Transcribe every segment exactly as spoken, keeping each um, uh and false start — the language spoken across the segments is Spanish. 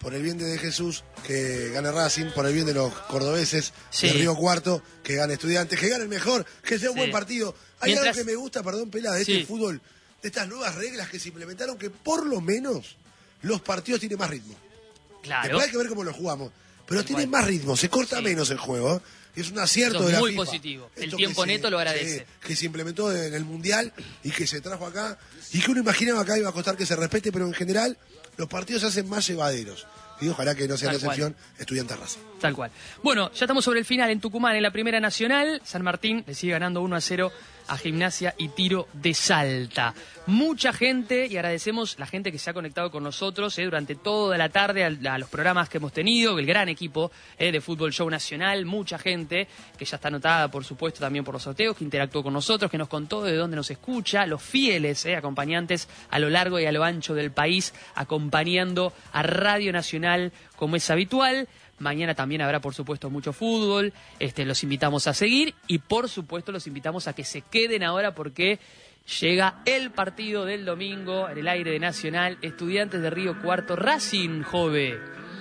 por el bien de, de Jesús, que gane Racing, por el bien de los cordobeses, Sí. de Río Cuarto, que gane Estudiantes, que gane el mejor, que sea un Sí. buen partido. Hay Mientras... algo que me gusta, perdón, Pela, de Sí. este fútbol, de estas nuevas reglas que se implementaron, que por lo menos los partidos tienen más ritmo. Claro. Después hay que ver cómo lo jugamos. Pero Tal tienen cual. más ritmo, se corta Sí. menos el juego. ¿eh? Es un acierto Eso es de la muy FIFA. positivo. El Esto tiempo que neto se- lo agradece. sí, que se implementó en el Mundial y que se trajo acá. Y que uno imaginaba acá iba a costar que se respete, pero en general los partidos se hacen más llevaderos. Y ojalá que no sea la Tal cual. excepción, Estudiantes Racing. Tal cual. Bueno, ya estamos sobre el final en Tucumán, en la Primera Nacional. San Martín le sigue ganando uno a cero a Gimnasia y Tiro de Salta. Mucha gente, y agradecemos la gente que se ha conectado con nosotros eh, durante toda la tarde a, a los programas que hemos tenido, el gran equipo eh, de Fútbol Show Nacional, mucha gente que ya está anotada, por supuesto, también por los sorteos, que interactuó con nosotros, que nos contó de dónde nos escucha, los fieles eh, acompañantes a lo largo y a lo ancho del país, acompañando a Radio Nacional como es habitual. Mañana también habrá, por supuesto, mucho fútbol. Este, los invitamos a seguir y, por supuesto, los invitamos a que se queden ahora porque llega el partido del domingo en el aire de Nacional. Estudiantes de Río Cuarto, Racing, Jove.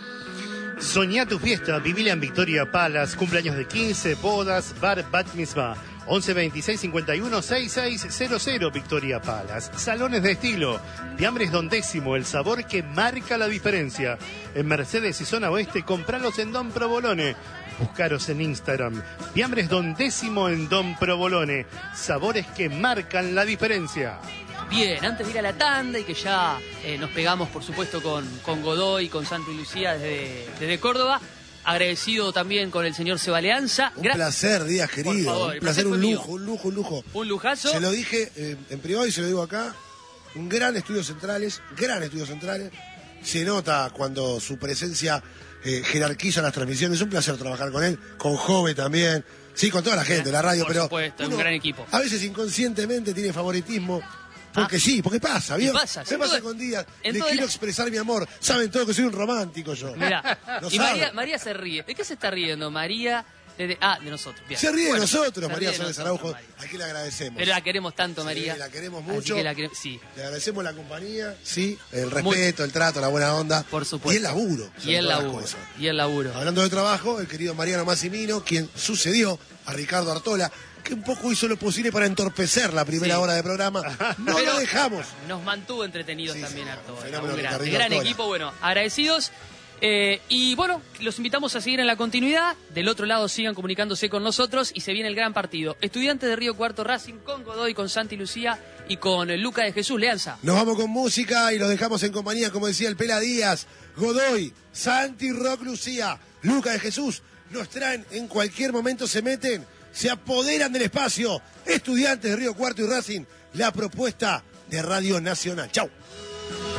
Soñá tu fiesta, vivila en Victoria Palace, cumpleaños de quince, bodas, bar, bat mitzvah. once veintiséis cincuenta y uno sesenta y seis cero cero Victoria Palace. Salones de estilo, Fiambres Don Décimo, el sabor que marca la diferencia. En Mercedes y Zona Oeste, compralos en Don Provolone. Buscaros en Instagram. Fiambres Don Décimo en Don Provolone. Sabores que marcan la diferencia. Bien, antes de ir a la tanda y que ya eh, nos pegamos, por supuesto, con, con Godoy, con Santo y Lucía desde, desde Córdoba. Agradecido también con el señor Seba Leanza. Un Gra- placer, Díaz, querido. favor, un el placer, placer un fue mío. lujo, un lujo, un lujo. Un lujazo. Se lo dije eh, en privado y se lo digo acá. Un gran estudio centrales, gran estudio centrales. Se nota cuando su presencia eh, jerarquiza las transmisiones. Es un placer trabajar con él, con Jove también. Sí, con toda la gente, la radio, Por pero. supuesto, un uno gran equipo. A veces inconscientemente tiene favoritismo. Porque Ah. sí, porque pasa, ¿vio? Y pasa, Me sin pasa duda. con Díaz. En Le todo quiero el- expresar mi amor. Saben todo que soy un romántico yo. Mirá, Lo y saben. María, María se ríe. ¿De qué se está riendo María? De, de- ah, de nosotros. Bien. Se ríe de Bueno, nosotros, se María ríe de Soles nosotros, Araujo. María. Aquí le agradecemos. Pero la queremos tanto, Sí, María. la queremos Así mucho. que la quere- sí. Le agradecemos la compañía, sí, el Muy- respeto, el trato, la buena onda. Por supuesto. Y el laburo. Y sobre el todas las laburo. cosas. Y el laburo. Hablando de trabajo, el querido Mariano Massimino, quien sucedió a Ricardo Artola, que un poco hizo lo posible para entorpecer la primera Sí. hora de programa. No Pero lo dejamos. Nos mantuvo entretenidos Sí, también sí, a todos. fenómeno Un gran, Ricardito gran Artola. equipo, bueno, agradecidos. Eh, y bueno, los invitamos a seguir en la continuidad. Del otro lado sigan comunicándose con nosotros y se viene el gran partido. Estudiantes de Río Cuarto, Racing con Godoy, con Santi Lucía y con Luca de Jesús Leanza. Nos vamos con música y los dejamos en compañía, como decía el Pela Díaz, Godoy, Santi Rock Lucía, Luca de Jesús. Nos traen, en cualquier momento se meten, se apoderan del espacio. Estudiantes de Río Cuarto y Racing, la propuesta de Radio Nacional. Chau.